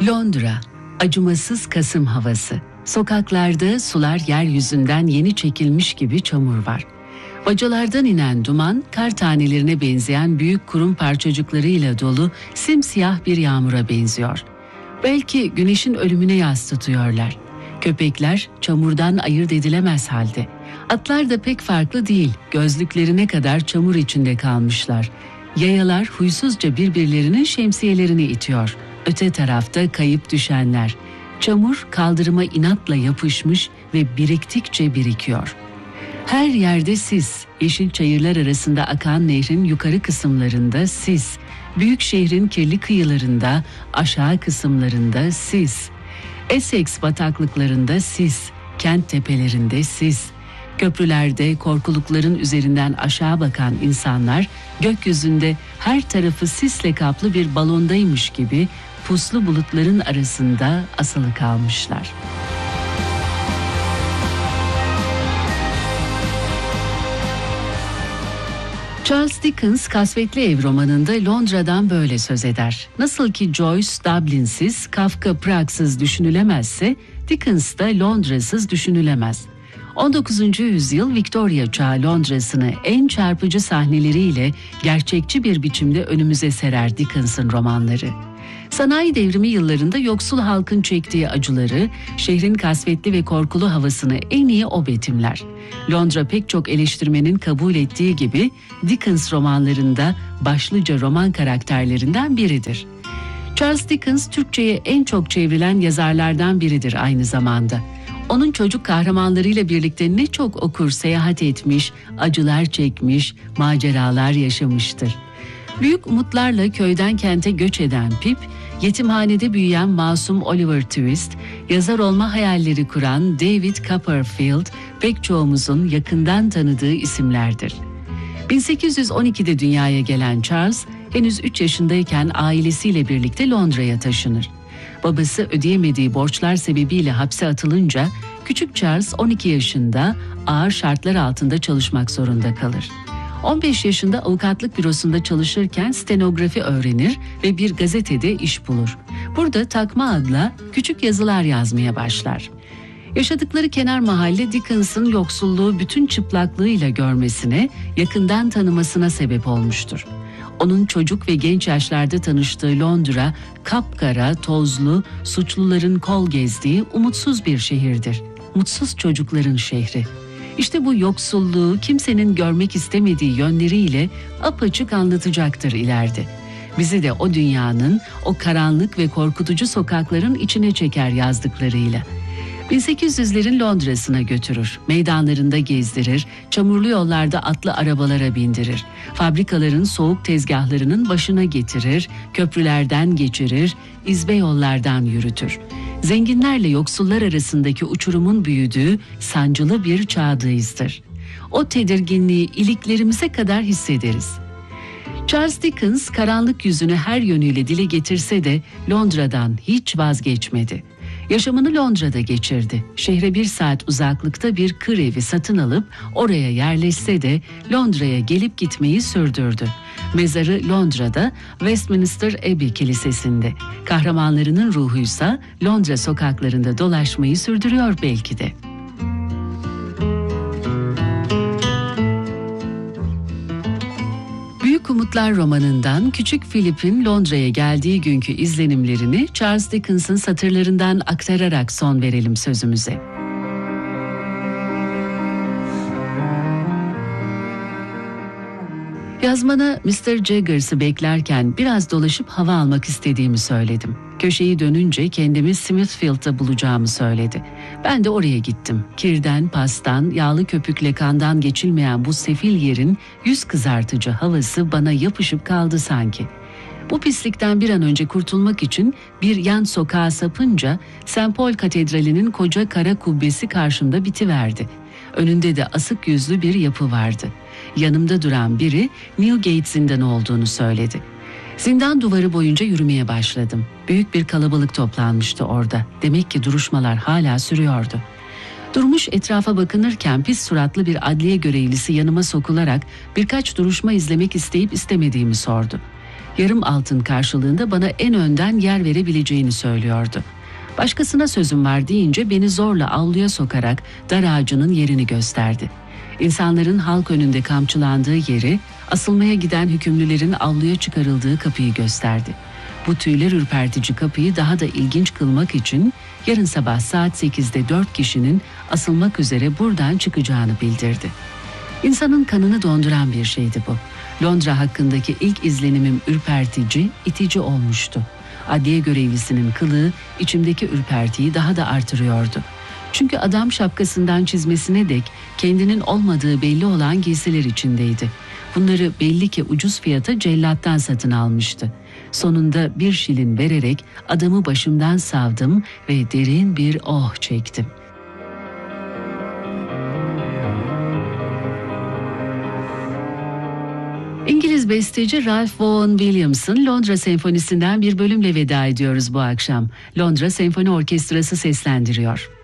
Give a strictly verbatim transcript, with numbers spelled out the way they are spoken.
Londra, acımasız Kasım havası. Sokaklarda sular yeryüzünden yeni çekilmiş gibi çamur var. Bacalardan inen duman, kar tanelerine benzeyen büyük kurum parçacıklarıyla dolu simsiyah bir yağmura benziyor. Belki güneşin ölümüne yas tutuyorlar. Köpekler çamurdan ayırt edilemez halde. Atlar da pek farklı değil, gözlüklerine kadar çamur içinde kalmışlar. Yayalar huysuzca birbirlerinin şemsiyelerini itiyor. Öte tarafta kayıp düşenler. Çamur kaldırıma inatla yapışmış ve biriktikçe birikiyor. Her yerde sis, yeşil çayırlar arasında akan nehrin yukarı kısımlarında sis, büyük şehrin kirli kıyılarında, aşağı kısımlarında sis, Essex bataklıklarında sis, kent tepelerinde sis, köprülerde korkulukların üzerinden aşağı bakan insanlar gökyüzünde her tarafı sisle kaplı bir balondaymış gibi puslu bulutların arasında asılı kalmışlar. Charles Dickens Kasvetli Ev romanında Londra'dan böyle söz eder. Nasıl ki Joyce Dublin'siz, Kafka Prag'sız düşünülemezse, Dickens da Londra'sız düşünülemez. on dokuzuncu yüzyıl Victoria Çağı Londra'sını en çarpıcı sahneleriyle gerçekçi bir biçimde önümüze serer Dickens'ın romanları. Sanayi devrimi yıllarında yoksul halkın çektiği acıları, şehrin kasvetli ve korkulu havasını en iyi o betimler. Londra pek çok eleştirmenin kabul ettiği gibi Dickens romanlarında başlıca roman karakterlerinden biridir. Charles Dickens Türkçe'ye en çok çevrilen yazarlardan biridir aynı zamanda. Onun çocuk kahramanlarıyla birlikte ne çok okur seyahat etmiş, acılar çekmiş, maceralar yaşamıştır. Büyük umutlarla köyden kente göç eden Pip, yetimhanede büyüyen masum Oliver Twist, yazar olma hayalleri kuran David Copperfield pek çoğumuzun yakından tanıdığı isimlerdir. bin sekiz yüz on ikide dünyaya gelen Charles, henüz üç yaşındayken ailesiyle birlikte Londra'ya taşınır. Babası ödeyemediği borçlar sebebiyle hapse atılınca, küçük Charles on iki yaşında ağır şartlar altında çalışmak zorunda kalır. on beş yaşında avukatlık bürosunda çalışırken stenografi öğrenir ve bir gazetede iş bulur. Burada takma adla küçük yazılar yazmaya başlar. Yaşadıkları kenar mahalle Dickens'ın yoksulluğu bütün çıplaklığıyla görmesine, yakından tanımasına sebep olmuştur. Onun çocuk ve genç yaşlarda tanıştığı Londra, kapkara, tozlu, suçluların kol gezdiği umutsuz bir şehirdir. Mutsuz çocukların şehri. İşte bu yoksulluğu kimsenin görmek istemediği yönleriyle apaçık anlatacaktır ileride. Bizi de o dünyanın, o karanlık ve korkutucu sokakların içine çeker yazdıklarıyla. bin sekiz yüzlerin Londra'sına götürür, meydanlarında gezdirir, çamurlu yollarda atlı arabalara bindirir, fabrikaların soğuk tezgahlarının başına getirir, köprülerden geçirir, izbe yollardan yürütür. Zenginlerle yoksullar arasındaki uçurumun büyüdüğü sancılı bir çağdayızdır. O tedirginliği iliklerimize kadar hissederiz. Charles Dickens karanlık yüzünü her yönüyle dile getirse de Londra'dan hiç vazgeçmedi. Yaşamını Londra'da geçirdi. Şehre bir saat uzaklıkta bir kır evi satın alıp oraya yerleşse de Londra'ya gelip gitmeyi sürdürdü. Mezarı Londra'da Westminster Abbey Kilisesi'nde. Kahramanlarının ruhuysa Londra sokaklarında dolaşmayı sürdürüyor belki de. Büyük Umutlar romanından Küçük Philip'in Londra'ya geldiği günkü izlenimlerini Charles Dickens'ın satırlarından aktararak son verelim sözümüze. Yazmana mister Jaggers'ı beklerken biraz dolaşıp hava almak istediğimi söyledim. Köşeyi dönünce kendimi Smithfield'da bulacağımı söyledi. Ben de oraya gittim. Kirden, pastan, yağlı köpükle kandan geçilmeyen bu sefil yerin yüz kızartıcı havası bana yapışıp kaldı sanki. Bu pislikten bir an önce kurtulmak için bir yan sokağa sapınca Saint Paul Katedrali'nin koca kara kubbesi karşımda bitiverdi. Önünde de asık yüzlü bir yapı vardı. Yanımda duran biri Newgate zindanı olduğunu söyledi. Zindan duvarı boyunca yürümeye başladım. Büyük bir kalabalık toplanmıştı orada. Demek ki duruşmalar hala sürüyordu. Durmuş etrafa bakınırken pis suratlı bir adliye görevlisi yanıma sokularak birkaç duruşma izlemek isteyip istemediğimi sordu. Yarım altın karşılığında bana en önden yer verebileceğini söylüyordu. Başkasına sözüm var deyince beni zorla avluya sokarak dar ağacının yerini gösterdi. İnsanların halk önünde kamçılandığı yeri, asılmaya giden hükümlülerin avluya çıkarıldığı kapıyı gösterdi. Bu tüyler ürpertici kapıyı daha da ilginç kılmak için yarın sabah saat sekizde dört kişinin asılmak üzere buradan çıkacağını bildirdi. İnsanın kanını donduran bir şeydi bu. Londra hakkındaki ilk izlenimim ürpertici, itici olmuştu. Adliye görevlisinin kılığı içimdeki ürpertiyi daha da artırıyordu. Çünkü adam şapkasından çizmesine dek kendinin olmadığı belli olan giysiler içindeydi. Bunları belli ki ucuz fiyata cellattan satın almıştı. Sonunda bir şilin vererek adamı başımdan savdım ve derin bir oh çektim. İngiliz besteci Ralph Vaughan Williams'ın Londra Senfonisi'nden bir bölümle veda ediyoruz bu akşam. Londra Senfoni Orkestrası seslendiriyor.